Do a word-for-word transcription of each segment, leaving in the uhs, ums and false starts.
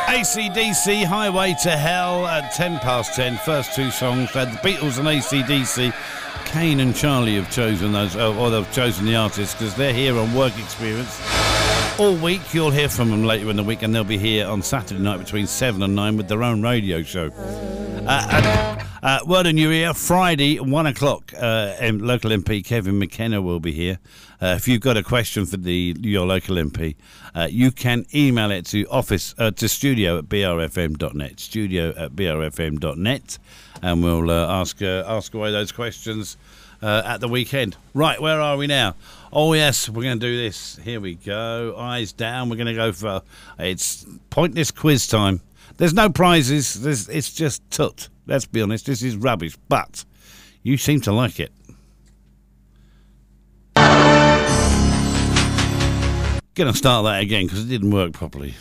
A C D C, Highway to Hell at ten past ten. First two songs. Uh, the Beatles and A C D C. Kane and Charlie have chosen those, or they've chosen the artists because they're here on Work Experience all week. You'll hear from them later in the week, and they'll be here on Saturday night between seven and nine with their own radio show. Uh, uh, uh, word in your ear, Friday, one o'clock, uh, M- local M P Kevin McKenna will be here. Uh, if you've got a question for the your local M P, uh, you can email it to office uh, to studio at b r f m dot net, studio at b r f m dot net, and we'll uh, ask uh, ask away those questions uh, at the weekend. Right, where are we now? Oh yes, we're going to do this. Here we go. Eyes down. We're going to go for it's pointless quiz time. There's no prizes. There's, it's just tut. Let's be honest. This is rubbish. But you seem to like it. Gonna start that again because it didn't work properly.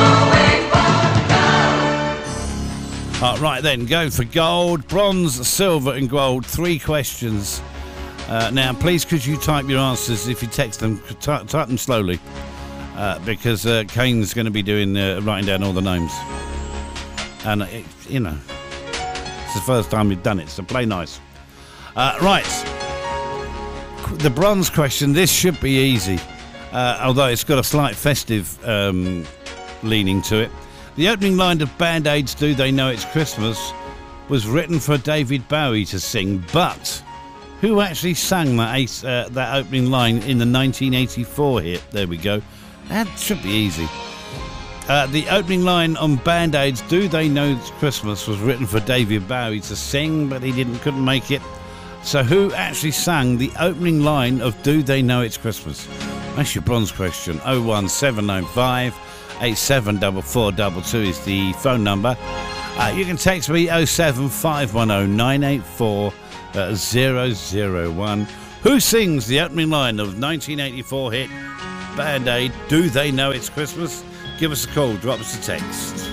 Uh, right then, going for gold, bronze, silver and gold. Three questions. Uh, now, please could you type your answers if you text them, type, type them slowly. Uh, because uh, Kane's going to be doing uh, writing down all the names. And, it, you know, it's the first time we've done it, so play nice. Uh, right. The bronze question, this should be easy. Uh, although it's got a slight festive um, leaning to it. The opening line of Band-Aid's Do They Know It's Christmas was written for David Bowie to sing, but who actually sang that, uh, that opening line in the nineteen eighty-four hit? There we go. That should be easy. Uh, the opening line on Band-Aid's Do They Know It's Christmas was written for David Bowie to sing, but he didn't couldn't make it. So who actually sang the opening line of Do They Know It's Christmas? That's your bronze question. oh one seven nine five eight seven four four two two is the phone number. Uh, you can text me oh seven five one oh nine eight four zero zero one. Who sings the opening line of nineteen eighty-four hit Band-Aid, Do They Know It's Christmas? Give us a call, drop us a text.